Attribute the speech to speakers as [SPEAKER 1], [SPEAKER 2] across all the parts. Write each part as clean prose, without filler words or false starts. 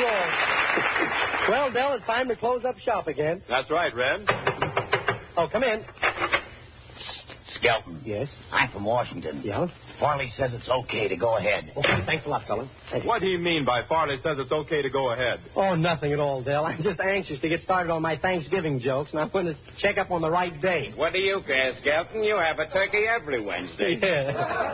[SPEAKER 1] Well, Del, it's time to close up shop again.
[SPEAKER 2] That's right, Red.
[SPEAKER 1] Oh, come in.
[SPEAKER 3] Skelton.
[SPEAKER 1] Yes?
[SPEAKER 3] I'm from Washington.
[SPEAKER 1] Yeah?
[SPEAKER 3] Farley says it's okay to go ahead.
[SPEAKER 1] Okay, thanks a lot, fella.
[SPEAKER 2] What do you mean by Farley says it's okay to go ahead?
[SPEAKER 1] Oh, nothing at all, Del. I'm just anxious to get started on my Thanksgiving jokes, and I'm going to check up on the right day.
[SPEAKER 4] What do you care, Skelton? You have a turkey every Wednesday.
[SPEAKER 1] Yeah.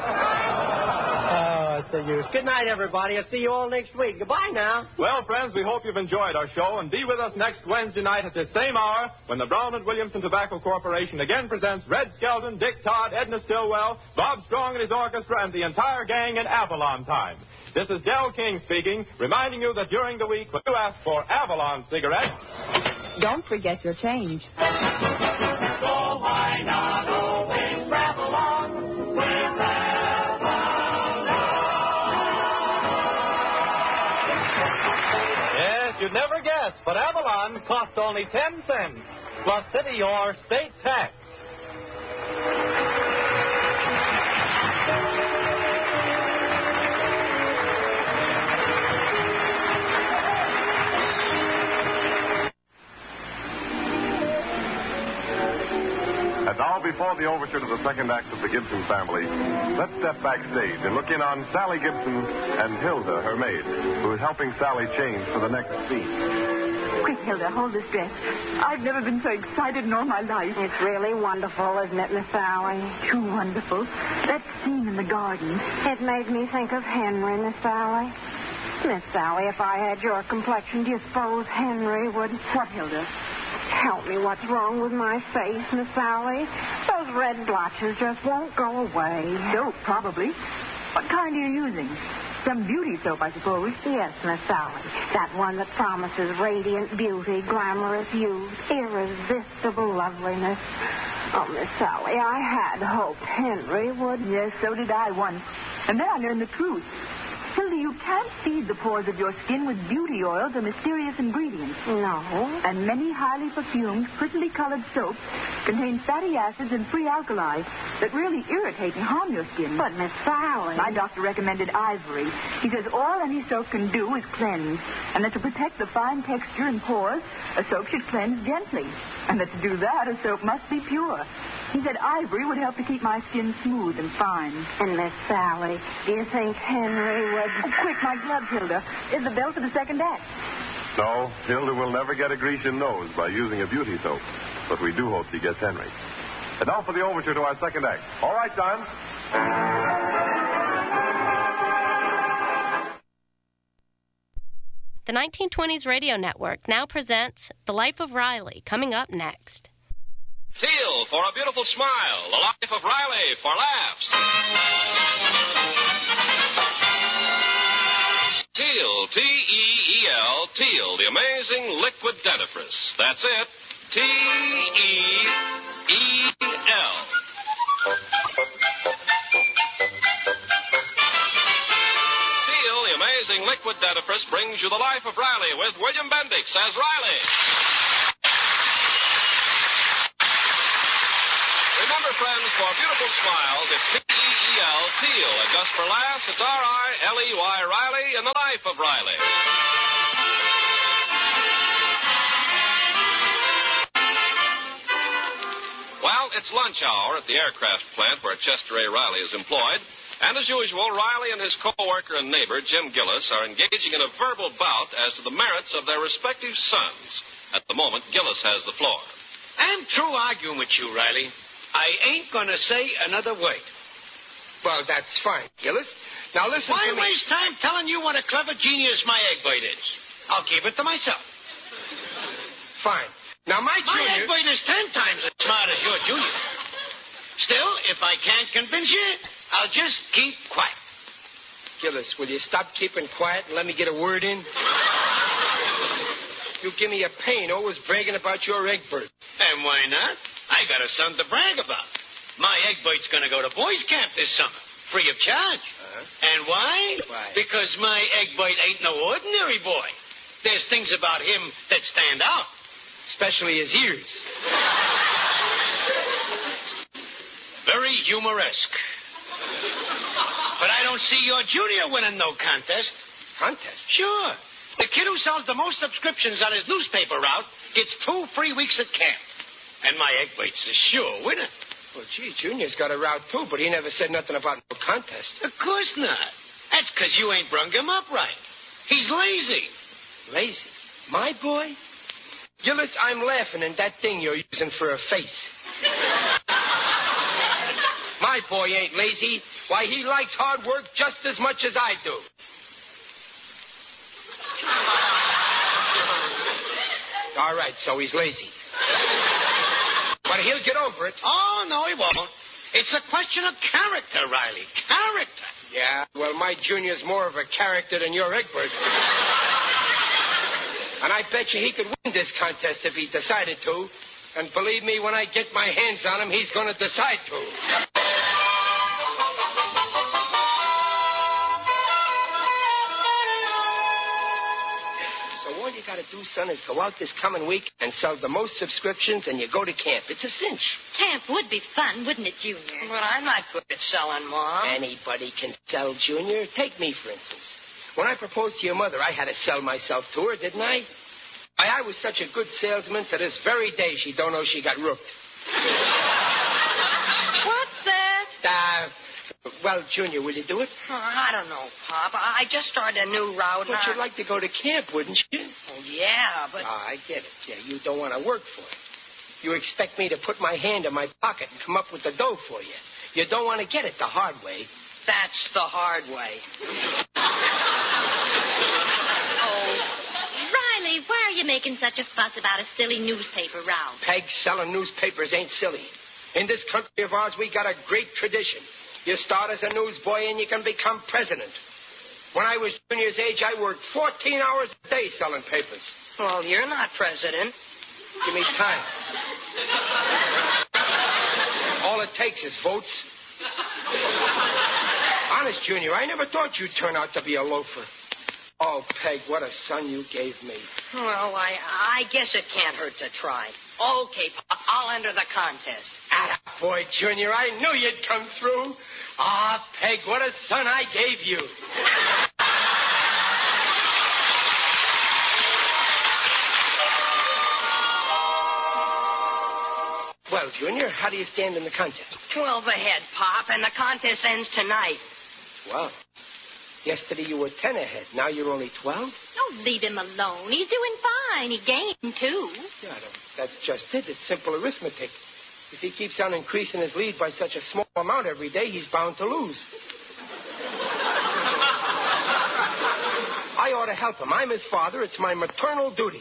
[SPEAKER 1] Oh, it's the use. Good night, everybody. I'll see you all next week. Goodbye now.
[SPEAKER 2] Well, friends, we hope you've enjoyed our show, and be with us next Wednesday night at this same hour when the Brown & Williamson Tobacco Corporation again presents Red Skelton, Dick Todd, Edna Stillwell, Bob Strong and his orchestra, and the entire gang in Avalon time. This is Del King speaking, reminding you that during the week when you ask for Avalon cigarettes,
[SPEAKER 5] don't forget your change.
[SPEAKER 6] So why not always Avalon with Avalon?
[SPEAKER 2] yes, you'd never guess, but Avalon costs only 10 cents, plus city or state tax.
[SPEAKER 7] And now, before the overture to the second act of the Gibson family, let's step backstage and look in on Sally Gibson and Hilda, her maid, who is helping Sally change for the next scene.
[SPEAKER 5] Quick, Hilda, hold this dress. I've never been so excited in all my life.
[SPEAKER 8] It's really wonderful, isn't it, Miss Sally?
[SPEAKER 5] Too wonderful. That scene in the garden.
[SPEAKER 8] It made me think of Henry, Miss Sally. Miss Sally, if I had your complexion, do you suppose Henry would...
[SPEAKER 5] What, Hilda?
[SPEAKER 8] Help me, what's wrong with my face, Miss Sally? Those red blotches just won't go away.
[SPEAKER 5] Soap, probably. What kind are you using? Some beauty soap, I suppose.
[SPEAKER 8] Yes, Miss Sally. That one that promises radiant beauty, glamorous youth, irresistible loveliness. Oh, Miss Sally, I had hoped Henry would...
[SPEAKER 5] Yes, so did I once. And then I learned the truth. Hilda, you can't feed the pores of your skin with beauty oils or mysterious ingredients.
[SPEAKER 8] No.
[SPEAKER 5] And many highly perfumed, prettily colored soaps contain fatty acids and free alkali that really irritate and harm your skin.
[SPEAKER 8] But, Miss Sally...
[SPEAKER 5] My doctor recommended Ivory. He says all any soap can do is cleanse, and that to protect the fine texture and pores, a soap should cleanse gently. And that to do that, a soap must be pure. He said Ivory would help to keep my skin smooth and fine.
[SPEAKER 8] And, Miss Sally, do you think Henry would...
[SPEAKER 5] Oh, quick, my gloves, Hilda. Is the bell for the second act?
[SPEAKER 7] No, Hilda will never get a Grecian nose by using a beauty soap. But we do hope she gets Henry. And now for the overture to our second act. All right, Don.
[SPEAKER 9] The 1920s Radio Network now presents The Life of Riley, coming up next.
[SPEAKER 10] Teal for a beautiful smile. The Life of Riley for laughs. Teal, T-E-E-L, Teal, the amazing liquid dentifrice. That's it, T-E-E-L. Teal, the amazing liquid dentifrice, brings you The Life of Riley with William Bendix as Riley. Remember, friends, for beautiful smiles, it's T-E-E-L, Teal. And just for laughs, it's R-I-L-E-Y, Riley, in The Life of Riley. Well, it's lunch hour at the aircraft plant where Chester A. Riley is employed. And as usual, Riley and his co-worker and neighbor, Jim Gillis, are engaging in a verbal bout as to the merits of their respective sons. At the moment, Gillis has the floor.
[SPEAKER 11] I'm through arguing with you, Riley. I ain't going to say another word.
[SPEAKER 12] Well, that's fine, Gillis. Now listen
[SPEAKER 11] Why
[SPEAKER 12] to me.
[SPEAKER 11] waste time telling you what a clever genius my egg bite is? I'll keep it to myself.
[SPEAKER 12] Fine. Now, my
[SPEAKER 11] egg bite is 10 times as smart as your junior. Still, if I can't convince you, I'll just keep quiet.
[SPEAKER 12] Gillis, will you stop keeping quiet and let me get a word in? You give me a pain always bragging about your egg bird.
[SPEAKER 11] And why not? I got a son to brag about. My egg bite's going to go to boys' camp this summer, free of charge. And why?
[SPEAKER 12] Why?
[SPEAKER 11] Because my egg bite ain't no ordinary boy. There's things about him that stand out.
[SPEAKER 12] Especially his ears.
[SPEAKER 11] Very humoresque. But I don't see your junior winning no contest.
[SPEAKER 12] Contest?
[SPEAKER 11] Sure. The kid who sells the most subscriptions on his newspaper route gets 2 free weeks at camp. And my egg wait's a sure winner.
[SPEAKER 12] Well, gee, Junior's got a route, too, but he never said nothing about no contest.
[SPEAKER 11] Of course not. That's because you ain't brung him up right. He's lazy.
[SPEAKER 12] Lazy? My boy? Gillis, I'm laughing at that thing you're using for a face. My boy ain't lazy. Why, he likes hard work just as much as I do. All right, so he's lazy. But he'll get over it.
[SPEAKER 11] Oh, no, he won't. It's a question of character, Riley. Character.
[SPEAKER 12] Yeah, well, my Junior's more of a character than your Egbert. And I bet you he could win this contest if he decided to. And believe me, when I get my hands on him, he's going to decide to. So all you got to do, son, is go out this coming week and sell the most subscriptions, and you go to camp. It's a cinch.
[SPEAKER 13] Camp would be fun, wouldn't it, Junior?
[SPEAKER 12] But I'm not good at selling, Mom. Anybody can sell, Junior. Take me, for instance. When I proposed to your mother, I had to sell myself to her, didn't I? I was such a good salesman to this very day she don't know she got rooked.
[SPEAKER 13] What's that?
[SPEAKER 12] Well, Junior, will you do it?
[SPEAKER 14] I don't know, Pop. I just started a new route.
[SPEAKER 12] But you'd like to go to camp, wouldn't you?
[SPEAKER 14] Oh, yeah, but...
[SPEAKER 12] I get it. Yeah, you don't want to work for it. You expect me to put my hand in my pocket and come up with the dough for you. You don't want to get it the hard way.
[SPEAKER 14] That's the hard way.
[SPEAKER 13] Riley, why are you making such a fuss about a silly newspaper route?
[SPEAKER 12] Peg, selling newspapers ain't silly. In this country of ours, we got a great tradition. You start as a newsboy and you can become president. When I was Junior's age, I worked 14 hours a day selling papers.
[SPEAKER 14] Well, you're not president.
[SPEAKER 12] Give me time. All it takes is votes. Honest, Junior, I never thought you'd turn out to be a loafer. Oh, Peg, what a son you gave me.
[SPEAKER 14] Well, I guess it can't hurt to try. Okay, Pop, I'll enter the contest.
[SPEAKER 12] Boy, Junior, I knew you'd come through. Ah, Peg, what a son I gave you. Well, Junior, how do you stand in the contest?
[SPEAKER 14] 12 ahead, Pop, and the contest ends tonight.
[SPEAKER 12] Well, yesterday you were 10 ahead. Now you're only 12?
[SPEAKER 13] Don't leave him alone. He's doing fine. He gained, too.
[SPEAKER 12] Yeah, that's just it. It's simple arithmetic. If he keeps on increasing his lead by such a small amount every day, he's bound to lose. I ought to help him. I'm his father. It's my maternal duty.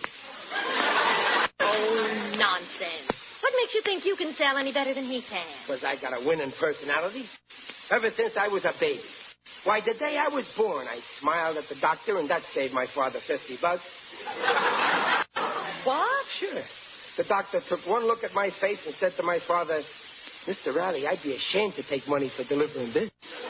[SPEAKER 13] Oh, nonsense. What makes you think you can sell any better than he can?
[SPEAKER 12] Because I got a winning personality. Ever since I was a baby. Why, the day I was born, I smiled at the doctor, and that saved my father $50.
[SPEAKER 13] What?
[SPEAKER 12] Sure. The doctor took one look at my face and said to my father, Mr. Riley, I'd be ashamed to take money for delivering this.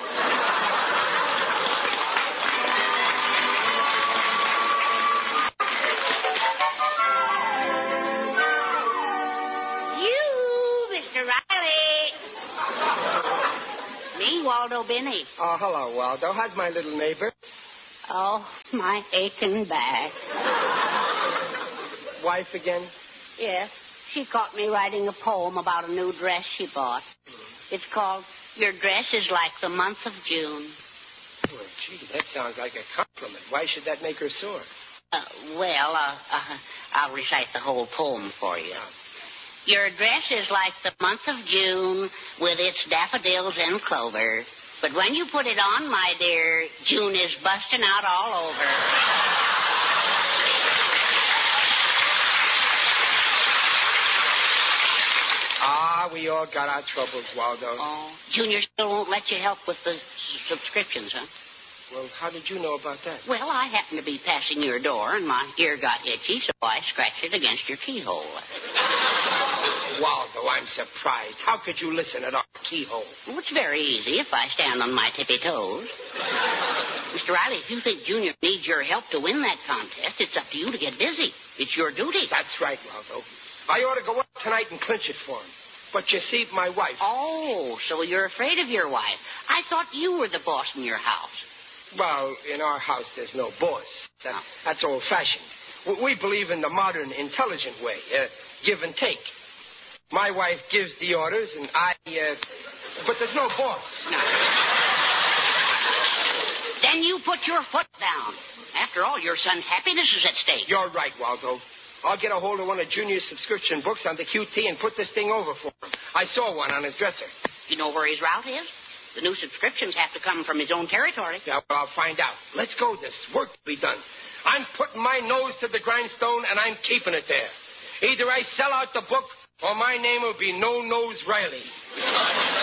[SPEAKER 8] Me, Waldo Binney.
[SPEAKER 12] Oh, hello, Waldo. How's my little neighbor?
[SPEAKER 8] Oh, my aching back.
[SPEAKER 12] Wife again?
[SPEAKER 8] Yes. She caught me writing a poem about a new dress she bought. It's called Your Dress is Like the Month of June.
[SPEAKER 12] Well, gee, that sounds like a compliment. Why should that make her sore?
[SPEAKER 8] I'll recite the whole poem for you. Your dress is like the month of June with its daffodils and clover. But when you put it on, my dear, June is busting out all over.
[SPEAKER 12] We all got our troubles, Waldo.
[SPEAKER 8] Oh, Junior still won't let you help with the subscriptions, huh?
[SPEAKER 12] Well, how did you know about that?
[SPEAKER 8] Well, I happened to be passing your door, and my ear got itchy, so I scratched it against your keyhole.
[SPEAKER 12] Waldo, I'm surprised. How could you listen at our keyhole?
[SPEAKER 8] Well, it's very easy if I stand on my tippy toes. Mr. Riley, if you think Junior needs your help to win that contest, it's up to you to get busy. It's your duty.
[SPEAKER 12] That's right, Waldo. I ought to go up tonight and clinch it for him. But you see, my wife...
[SPEAKER 8] Oh, so you're afraid of your wife. I thought you were the boss in your house.
[SPEAKER 12] Well, in our house, there's no boss. That's old-fashioned. We believe in the modern, intelligent way, give and take. My wife gives the orders, and but there's no boss.
[SPEAKER 8] No. Then you put your foot down. After all, your son's happiness is at stake.
[SPEAKER 12] You're right, Waldo. I'll get a hold of one of Junior's subscription books on the QT and put this thing over for him. I saw one on his dresser.
[SPEAKER 8] You know where his route is? The new subscriptions have to come from his own territory.
[SPEAKER 12] Yeah, well, I'll find out. Let's go. There's work to be done. I'm putting my nose to the grindstone, and I'm keeping it there. Either I sell out the book, or my name will be No Nose Riley.